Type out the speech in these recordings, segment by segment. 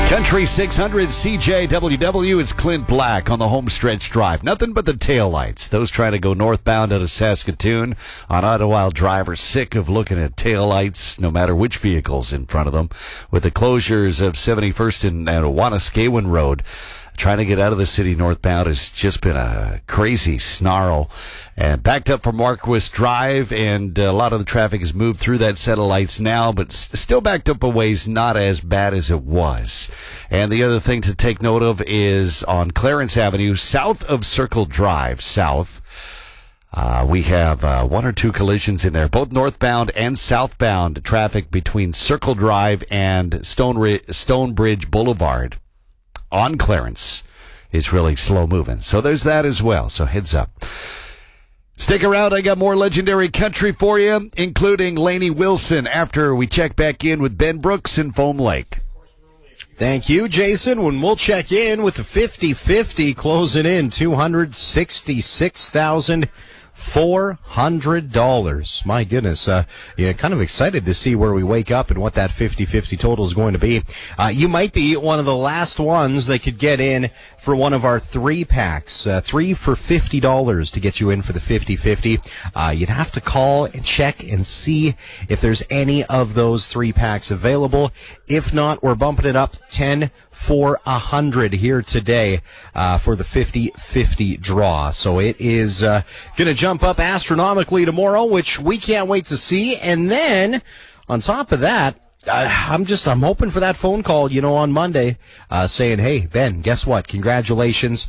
Country 600 CJWW, it's Clint Black on the homestretch drive. Nothing but the taillights. Those trying to go northbound out of Saskatoon on Idlewild Drive are sick of looking at taillights, no matter which vehicle's in front of them. With the closures of 71st and Wanuskewin Road, trying to get out of the city northbound has just been a crazy snarl. And backed up from Marquis Drive, and a lot of the traffic has moved through that set of lights now, but still backed up a ways, not as bad as it was. And the other thing to take note of is on Clarence Avenue, south of Circle Drive, we have one or two collisions in there, both northbound and southbound traffic between Circle Drive and Stonebridge Boulevard on Clarence is really slow moving. So there's that as well. So heads up. Stick around. I got more legendary country for you, including Lainey Wilson, after we check back in with Ben Brooks in Foam Lake. Thank you, Jason. When we'll check in with the 50-50, closing in $266,400. My goodness. Kind of excited to see where we wake up and what that 50-50 total is going to be. You might be one of the last ones that could get in for one of our 3-packs. 3 for $50 to get you in for the 50-50. You'd have to call and check and see if there's any of those 3-packs available. If not, we're bumping it up 10 for $100 here today for the 50-50 draw. So it is going to jump up astronomically tomorrow, which we can't wait to see. And then on top of that, I'm hoping for that phone call, on Monday, saying, hey, Ben, guess what? Congratulations.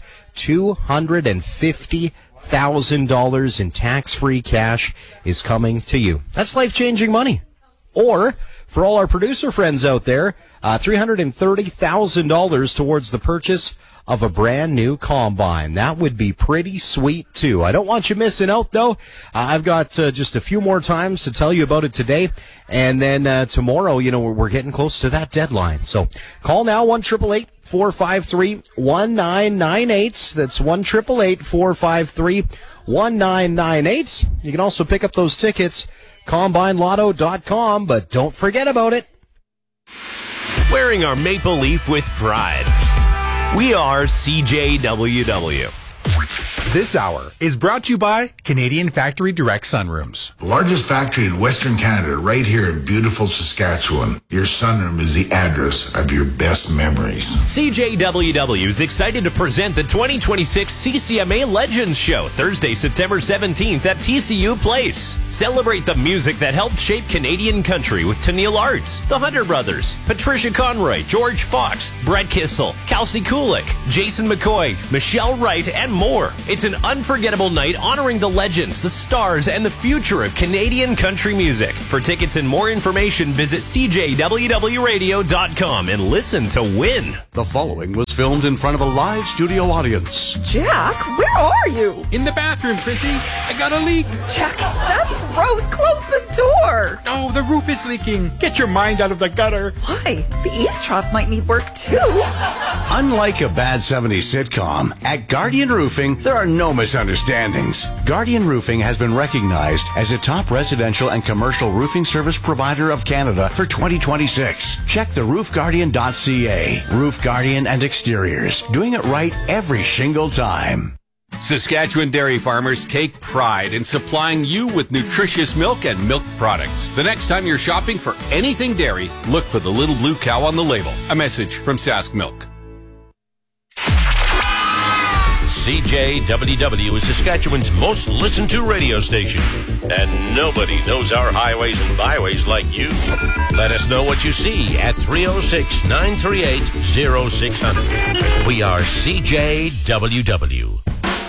$250,000 in tax-free cash is coming to you. That's life-changing money. Or, for all our producer friends out there, $330,000 towards the purchase of a brand new combine. That would be pretty sweet, too. I don't want you missing out, though. I've got just a few more times to tell you about it today. And then tomorrow, we're getting close to that deadline. So call now, 1-888-453-1998. That's 1-888-453-1998. You can also pick up those tickets, CombineLotto.com, but don't forget about it. Wearing our maple leaf with pride. We are CJWW. This hour is brought to you by Canadian Factory Direct Sunrooms. Largest factory in Western Canada, right here in beautiful Saskatchewan. Your sunroom is the address of your best memories. CJWW is excited to present the 2026 CCMA Legends Show, Thursday, September 17th at TCU Place. Celebrate the music that helped shape Canadian country with Tennille Arts, the Hunter Brothers, Patricia Conroy, George Fox, Brett Kissel, Kelsey Kulik, Jason McCoy, Michelle Wright, and more. It's an unforgettable night honoring the legends, the stars, and the future of Canadian country music. For tickets and more information, visit CJWWRadio.com and listen to win. The following was filmed in front of a live studio audience. Jack, where are you? In the bathroom, Prissy. I got a leak. Jack, that's gross. Close the door. Oh, the roof is leaking. Get your mind out of the gutter. Why? The eaves trough might need work, too. Unlike a bad 70s sitcom, at Guardian Roofing, there are no misunderstandings. Guardian Roofing has been recognized as a top residential and commercial roofing service provider of Canada for 2026. Check the roofguardian.ca. Roof Guardian and Exteriors. Doing it right every shingle time. Saskatchewan dairy farmers take pride in supplying you with nutritious milk and milk products. The next time you're shopping for anything dairy, look for the little blue cow on the label. A message from Sask Milk. CJWW is Saskatchewan's most listened to radio station. And nobody knows our highways and byways like you. Let us know what you see at 306-938-0600. We are CJWW.